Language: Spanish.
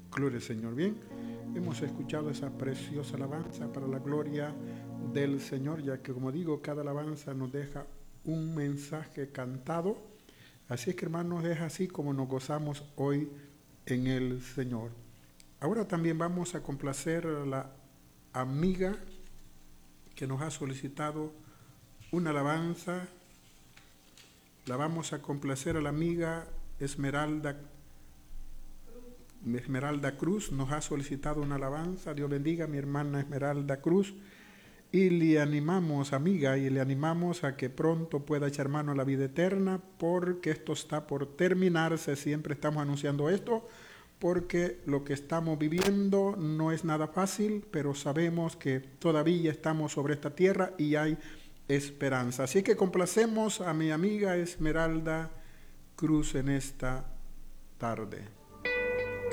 Gloria al Señor. Bien, hemos escuchado esa preciosa alabanza para la gloria del Señor, ya que como digo, cada alabanza nos deja un mensaje cantado. Así es que hermanos, es así como nos gozamos hoy en el Señor. Ahora también vamos a complacer a la amiga que nos ha solicitado una alabanza. La vamos a complacer a la amiga Esmeralda Cruz, nos ha solicitado una alabanza. Dios bendiga a mi hermana Esmeralda Cruz. Y le animamos, amiga, y le animamos a que pronto pueda echar mano a la vida eterna, porque esto está por terminarse. Siempre estamos anunciando esto, porque lo que estamos viviendo no es nada fácil, pero sabemos que todavía estamos sobre esta tierra y hay esperanza. Así que complacemos a mi amiga Esmeralda Cruz en esta tarde.